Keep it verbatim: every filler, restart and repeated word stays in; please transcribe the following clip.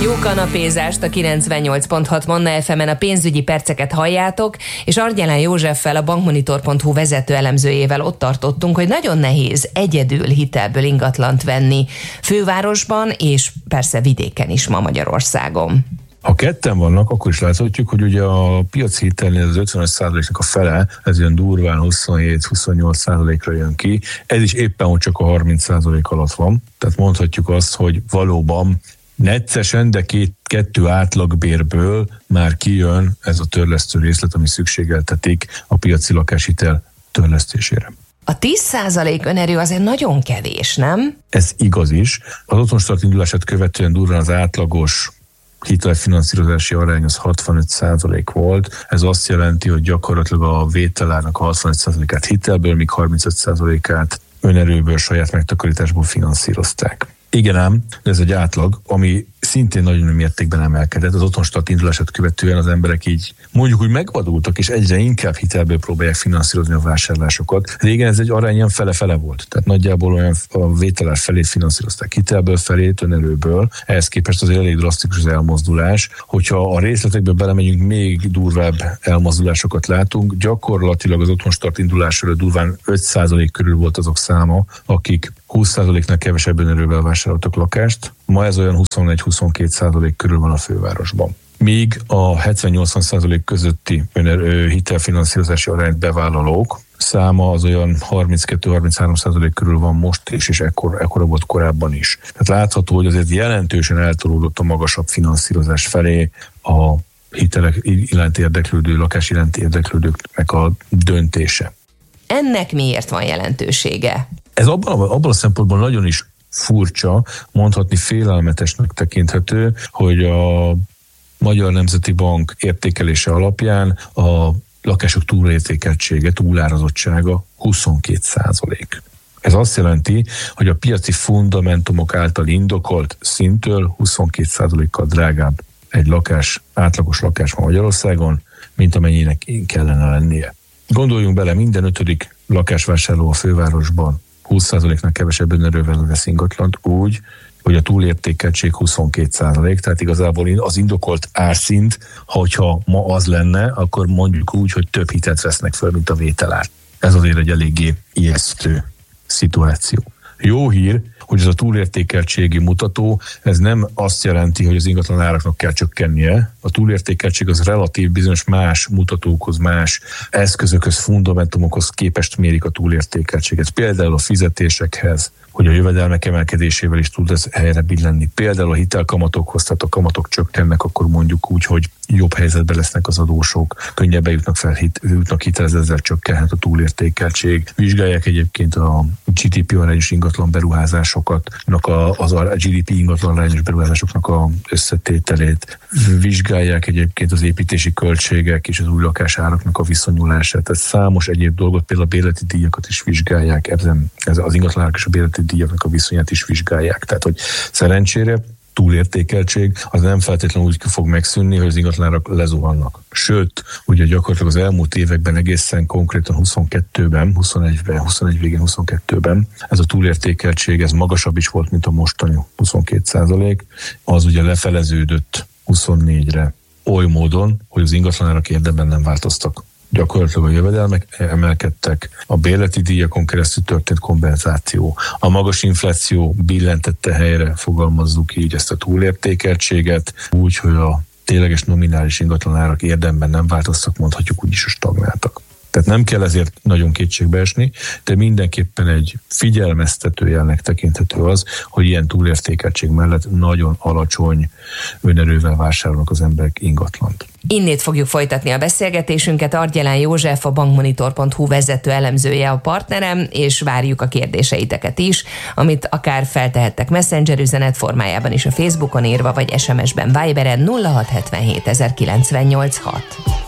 Jó kanapézást a kilencvennyolc pont hat Manna ef emen, a pénzügyi perceket halljátok, és Argyelán Józseffel, a bankmonitor pont hu vezető elemzőjével ott tartottunk, hogy nagyon nehéz egyedül hitelből ingatlant venni fővárosban, és persze vidéken is ma Magyarországon. Ha ketten vannak, akkor is láthatjuk, hogy ugye a piaci hitelnél az ötvenöt százaléknak a fele, ez ilyen durván huszonhét-huszonnyolc százalékra jön ki, ez is éppen hogy csak a harminc százalék alatt van. Tehát mondhatjuk azt, hogy valóban neccesen, de két, kettő átlagbérből már kijön ez a törlesztő részlet, ami szükségeltetik a piaci lakáshitel törlesztésére. A tíz százalék önerő azért nagyon kevés, nem? Ez igaz is. Az otthonstart indulását követően durván az átlagos hitelfinanszírozási arány az hatvanöt százalék volt. Ez azt jelenti, hogy gyakorlatilag a vételárnak a hatvanöt százalékát hitelből, míg harmincöt százalékát önerőből, saját megtakarításból finanszírozták. Igen ám, de ez egy átlag, ami szintén nagyon mértékben emelkedett. Az otthonstart indulását követően az emberek így mondjuk úgy megvadultak, és egyre inkább hitelből próbálják finanszírozni a vásárlásokat. Régen ez egy arány ilyen fele-fele volt. Tehát nagyjából olyan a vételár felét finanszírozták hitelből, felét önerőből. Ehhez képest azért elég drasztikus az elmozdulás. Hogyha a részletekbe belemegyünk, még durvább elmozdulásokat látunk. Gyakorlatilag az otthonstart indulásról durván öt százalék körül volt azok száma, akik húsz százaléknál kevesebb önerővel vásároltak lakást. Ma ez olyan huszonegy-huszonkettő százalék körül van a fővárosban. Míg a hetven-nyolcvan százalék közötti hitelfinanszírozási arányt bevállalók száma az olyan harminckettő-harminchárom százalék körül van most is, és ekkor, ekkora volt korábban is. Tehát látható, hogy azért jelentősen eltolódott a magasabb finanszírozás felé a hitelek iránt érdeklődő, lakás iránt érdeklődőknek a döntése. Ennek miért van jelentősége? Ez abban, abban a szempontból nagyon is furcsa, mondhatni félelmetesnek tekinthető, hogy a Magyar Nemzeti Bank értékelése alapján a lakások túlértékeltsége, túlárazottsága huszonkét százalék. Ez azt jelenti, hogy a piaci fundamentumok által indokolt szintől huszonkét százalékkal drágább egy lakás, átlagos lakás van Magyarországon, mint amennyinek kellene lennie. Gondoljunk bele, minden ötödik lakásvásárló a fővárosban húsz százaléknak kevesebb önerővel vesz ingatlant úgy, hogy a túlértékeltség huszonkét százalék, tehát igazából az indokolt árszint, hogyha ma az lenne, akkor mondjuk úgy, hogy több hitelt vesznek föl, mint a vételár. Ez azért egy eléggé ijesztő szituáció. Jó hír, hogy ez a túlértékeltségi mutató, ez nem azt jelenti, hogy az ingatlan áraknak kell csökkennie. A túlértékeltség az relatív bizonyos más mutatókhoz, más eszközökhöz, fundamentumokhoz képest mérik a túlértékeltséget. Például a fizetésekhez, hogy a jövedelmek emelkedésével is tud ez helyre billenni. Például a hitelkamatokhoz, tehát a kamatok csökkennek, akkor mondjuk úgy, hogy jobb helyzetben lesznek az adósok, könnyebben jutnak fel, hit, jutnak hitelhez, ezzel csökkenhet a túlértékeltség. Vizsgálják egyébként a gé dé pé arányos ingatlan beruházásokat, a, az a gé dé pé ingatlan arányos beruházásoknak a összetételét. Vizsgálják egyébként az építési költségek és az új lakásáraknak a viszonyulását. Tehát számos egyéb dolgot, például a bérleti díjakat is vizsgálják, ezen, ez az ingatlanárak és a bérleti díjaknak a viszonyát is vizsgálják. Tehát, hogy szerencsére túlértékeltség az nem feltétlenül úgy fog megszűnni, hogy az ingatlanárak lezuhannak. Sőt, ugye gyakorlatilag az elmúlt években egészen konkrétan huszonkettőben, huszonegyben, huszonegy végén huszonkettőben ez a túlértékeltség, ez magasabb is volt, mint a mostani huszonkettő százalék, az ugye lefeleződött huszonnégyre oly módon, hogy az ingatlanárak érdemben nem változtak. Gyakorlatilag a jövedelmek emelkedtek, a bérleti díjakon keresztül történt kompenzáció. A magas infláció billentette helyre, fogalmazzuk így, ezt a túlértékeltséget, úgy, hogy a tényleges nominális ingatlanárak érdemben nem változtak, mondhatjuk úgyis, a stagnáltak. Tehát nem kell ezért nagyon kétségbe esni, de mindenképpen egy figyelmeztető jelnek tekinthető az, hogy ilyen túlértékeltség mellett nagyon alacsony önerővel vásárolnak az emberek ingatlant. Innét fogjuk folytatni a beszélgetésünket. Argyelán József, a bankmonitor pont hu vezető elemzője a partnerem, és várjuk a kérdéseiteket is, amit akár feltehettek Messenger üzenet formájában is a Facebookon írva, vagy es em es-ben, Viberen nulla hat hetvenhét ezerkilencszáznyolcvanhat.